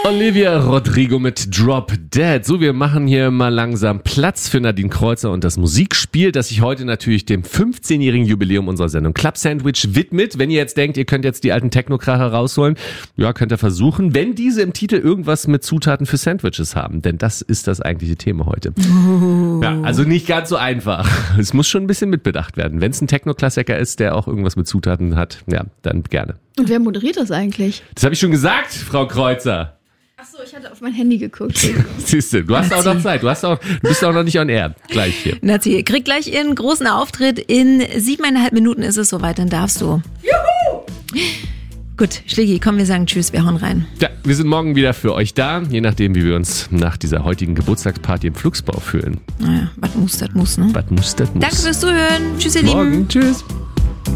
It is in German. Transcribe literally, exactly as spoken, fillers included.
Olivia Rodrigo mit Drop Dead. So, wir machen hier mal langsam Platz für Nadine Kreuzer und das Musikspiel, das sich heute natürlich dem fünfzehnjährigen Jubiläum unserer Sendung Club Sandwich widmet. Wenn ihr jetzt denkt, ihr könnt jetzt die alten Technokracher rausholen, ja, könnt ihr versuchen, wenn diese im Titel irgendwas mit Zutaten für Sandwiches haben, denn das ist das eigentliche Thema heute. Oh. Ja, also nicht ganz so einfach. Es muss schon ein bisschen mitbedacht werden. Wenn es ein Techno-Klassiker ist, der auch irgendwas mit Zutaten hat, ja, dann gerne. Und wer moderiert das eigentlich? Das habe ich schon gesagt, Frau Kreuzer. Achso, ich hatte auf mein Handy geguckt. Siehst du, du hast auch noch Zeit. Du, hast auch, du bist auch noch nicht on air. Gleich hier. Nazi, kriegt gleich ihren großen Auftritt. In siebeneinhalb Minuten ist es soweit, dann darfst du. Juhu! Gut, Schlägi, komm, wir sagen Tschüss, wir hauen rein. Ja, wir sind morgen wieder für euch da, je nachdem, wie wir uns nach dieser heutigen Geburtstagsparty im Flugsbau fühlen. Naja, was muss, das muss, ne? Was muss, das muss. Danke fürs Zuhören. Tschüss, ihr morgen. Lieben. Tschüss.